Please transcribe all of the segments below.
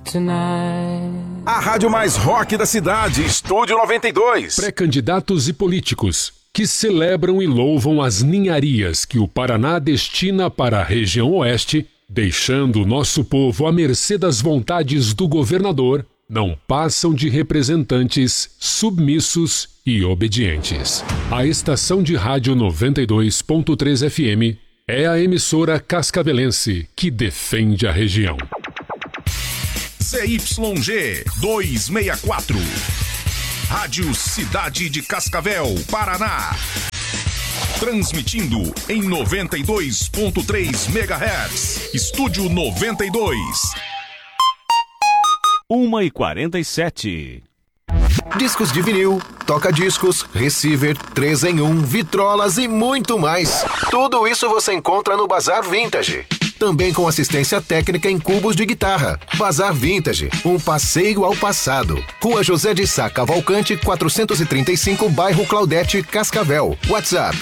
tonight. A rádio mais rock da cidade, Estúdio 92. Pré-candidatos e políticos que celebram e louvam as ninharias que o Paraná destina para a região oeste, deixando o nosso povo à mercê das vontades do governador, não passam de representantes submissos e obedientes. A estação de rádio 92.3 FM é a emissora cascavelense que defende a região. ZYG 264, Rádio Cidade de Cascavel, Paraná. Transmitindo em 92.3 MHz. Estúdio 92. 1h47. Discos de vinil, toca-discos, receiver, 3 em 1, vitrolas e muito mais. Tudo isso você encontra no Bazar Vintage. Também com assistência técnica em cubos de guitarra. Bazar Vintage, um passeio ao passado. Rua José de Sá Cavalcante, 435, bairro Claudete, Cascavel. WhatsApp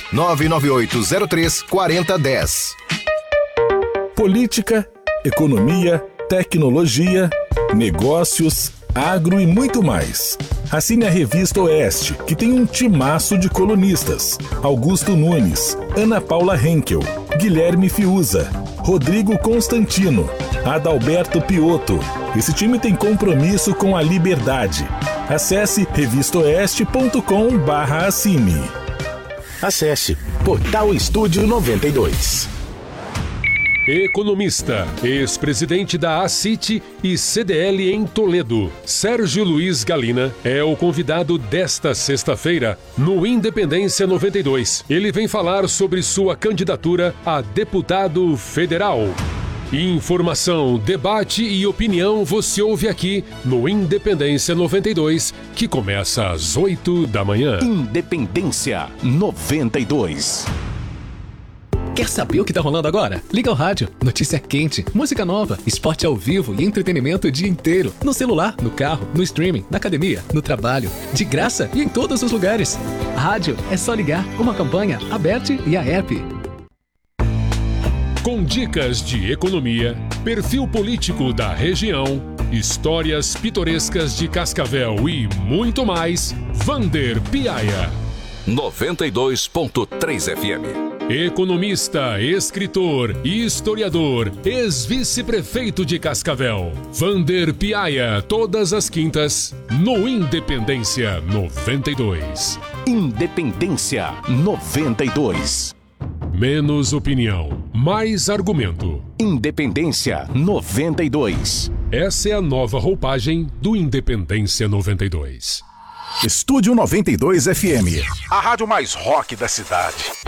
998034010. Política, economia, tecnologia, negócios, agro e muito mais. Assine a Revista Oeste, que tem um timaço de colunistas. Augusto Nunes, Ana Paula Henkel, Guilherme Fiuza, Rodrigo Constantino, Adalberto Piotto. Esse time tem compromisso com a liberdade. Acesse revistaoeste.com/assine. Acesse Portal Estúdio 92. Economista, ex-presidente da ACIT e CDL em Toledo, Sérgio Luiz Galina, é o convidado desta sexta-feira no Independência 92. Ele vem falar sobre sua candidatura a deputado federal. Informação, debate e opinião você ouve aqui no Independência 92, que começa às 8 da manhã. Independência 92. Quer saber o que tá rolando agora? Liga o rádio. Notícia quente, música nova, esporte ao vivo e entretenimento o dia inteiro. No celular, no carro, no streaming, na academia, no trabalho. De graça e em todos os lugares. Rádio é só ligar. Uma campanha, a Bet e a app. Com dicas de economia, perfil político da região, histórias pitorescas de Cascavel e muito mais, Vander Piaia. 92.3 FM. Economista, escritor e historiador, ex-vice-prefeito de Cascavel, Vander Piaia, todas as quintas, no Independência 92. Independência 92. Menos opinião, mais argumento. Independência 92. Essa é a nova roupagem do Independência 92. Estúdio 92 FM. A rádio mais rock da cidade.